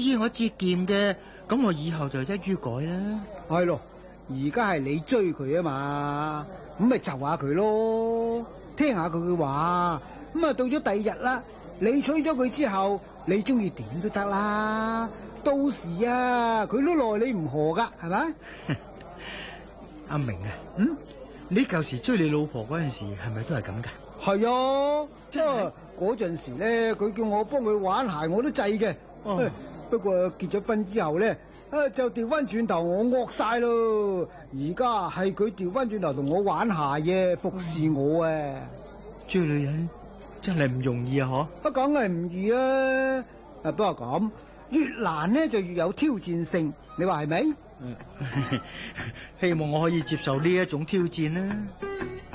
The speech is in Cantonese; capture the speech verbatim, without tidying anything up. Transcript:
意我節儉嘅，咁我以後就一於改啦。 係咯，而家係你追佢啊嘛，咁咪就下佢咯，聽下佢嘅話。咁啊，到咗第二日啦，你娶咗佢之後，你中意點都得啦。到時啊，佢都奈你唔何噶，係咪？ 阿明啊， 嗯， 你舊時追你老婆嗰陣時，係咪都係咁噶？ 係啊， 真係嗰陣時咧，佢叫我幫佢玩鞋，我都制嘅。 哦， 不過結咗婚之後咧，啊就調翻轉頭我惡晒咯。而家係佢調翻轉頭同我玩鞋嘅，服侍我啊。 追女人真係唔容易啊！嗬， 啊，梗係唔易啦。啊，不過咁越難咧就越有挑戰性，你話係咪？ 希望我可以接受呢一種挑戰啦。